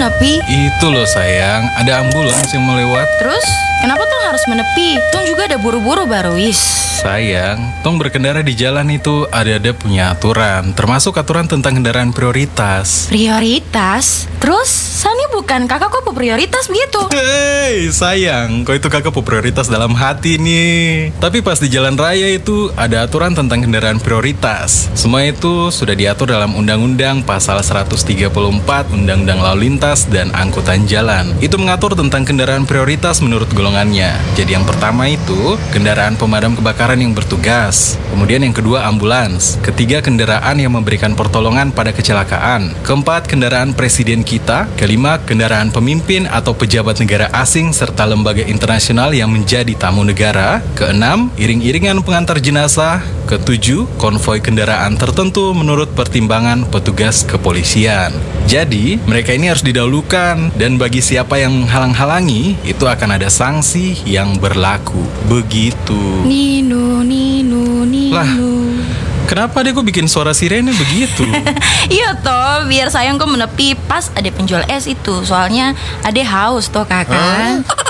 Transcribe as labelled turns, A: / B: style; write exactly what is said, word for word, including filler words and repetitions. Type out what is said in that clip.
A: menepi?
B: Itu loh sayang, ada ambulans yang mau lewat.
A: Terus, kenapa Tong harus menepi? Tong juga ada buru-buru Baruis.
B: Sayang, Tong berkendara di jalan itu ada-ada punya aturan, termasuk aturan tentang kendaraan prioritas.
A: Prioritas? Terus, Sani bukan kakak kok prioritas begitu?
B: Hei sayang, kau itu kakak prioritas dalam hati nih. Tapi pas di jalan raya itu ada aturan tentang kendaraan prioritas. Semua itu sudah diatur dalam Undang-Undang Pasal seratus tiga puluh empat Undang-Undang Lalu Lintas dan Angkutan Jalan. Itu mengatur tentang kendaraan prioritas menurut golongannya. Jadi yang pertama itu kendaraan pemadam kebakaran yang bertugas. Kemudian yang kedua ambulans. Ketiga kendaraan yang memberikan pertolongan pada kecelakaan. Keempat kendaraan presiden kita. Kelima kendaraan pemimpin atau pejabat negara asing serta lembaga internasional yang menjadi tamu negara. Keenam iring-iringan pengantar jenazah. Ketujuh konvoi kendaraan tertentu menurut pertimbangan petugas kepolisian. Jadi mereka ini harus didahulukan dan bagi siapa yang menghalang-halangi itu akan ada sanksi yang berlaku. Begitu.
A: Nino, Nino, Nino.
B: Lah, kenapa deh kok bikin suara sirene begitu?
A: Iya toh, biar sayang kok menepi pas ada penjual es itu. Soalnya ada haus toh kakak.